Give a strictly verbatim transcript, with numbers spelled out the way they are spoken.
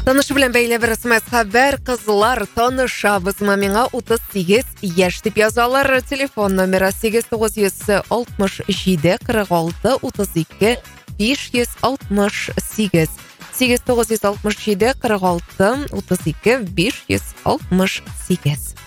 Танышы белән бәйле бер смс хәбәр. Кызлар, танышабыз, миңа утыз сигез яшь дип язалар. Телефон номеры сигез тугыз йөз алтмыш җиде кырык алты утыз ике биш йөз алтмыш сигез. сигез тугыз йөз алтмыш җиде кырык алты утыз ике биш йөз алтмыш сигез.